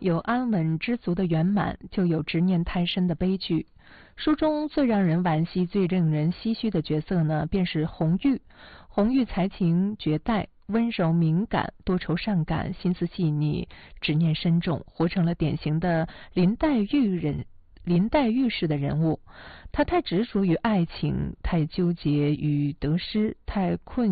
有安稳知足的圆满，就有执念太深的悲剧。书中最让人惋惜、最令人唏嘘的角色呢，便是红玉。红玉才情绝代，温柔敏感，多愁善感，心思细腻，执念深重，活成了典型的林黛玉式的人物。她太执着于爱情，太纠结于得失，太困